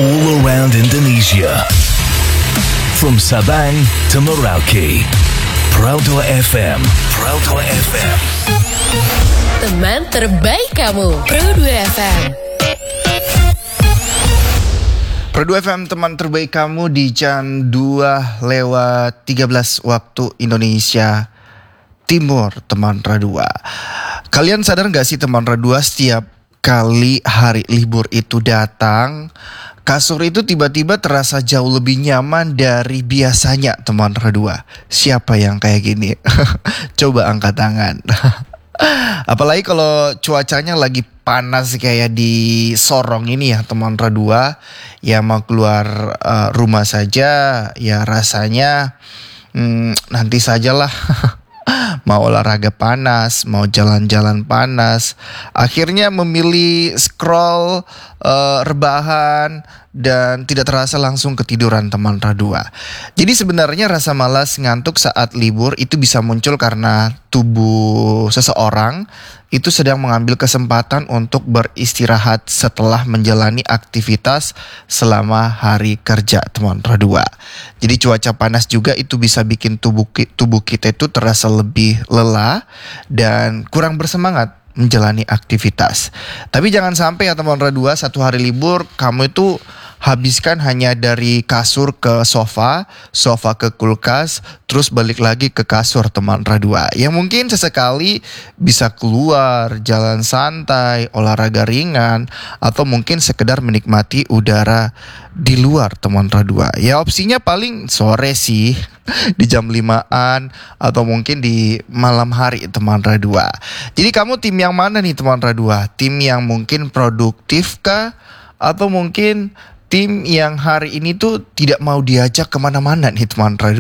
all around Indonesia. From Sabang to Merauke, Proudto FM. Proudto FM. Teman terbaik kamu, Proudto FM. Proudto FM, teman terbaik kamu di jam 2:13 waktu Indonesia Timur, teman Radua. Kalian sadar gak sih teman Radua, setiap kali hari libur itu datang, kasur itu tiba-tiba terasa jauh lebih nyaman dari biasanya, teman Radua. Siapa yang kayak gini? Coba angkat tangan. Apalagi kalau cuacanya lagi panas kayak di Sorong ini ya teman Radua. Ya mau keluar rumah saja ya rasanya nanti sajalah. Mau olahraga panas, mau jalan-jalan panas, akhirnya memilih scroll, rebahan, dan tidak terasa langsung ketiduran teman Radua. Jadi sebenarnya rasa malas ngantuk saat libur itu bisa muncul karena tubuh seseorang itu sedang mengambil kesempatan untuk beristirahat setelah menjalani aktivitas selama hari kerja teman Radua. Jadi cuaca panas juga itu bisa bikin tubuh kita itu terasa lebih lelah dan kurang bersemangat menjalani aktivitas. Tapi jangan sampai ya teman Radua, satu hari libur kamu itu habiskan hanya dari kasur ke sofa, sofa ke kulkas, terus balik lagi ke kasur teman Radua. Yang mungkin sesekali bisa keluar, jalan santai, olahraga ringan, atau mungkin sekedar menikmati udara di luar teman Radua. Ya opsinya paling sore sih, di jam 5-an, atau mungkin di malam hari teman Radua. Jadi kamu tim yang mana nih teman Radua? Tim yang mungkin produktif kah? Atau mungkin tim yang hari ini tuh tidak mau diajak kemana-mana nih teman Radua?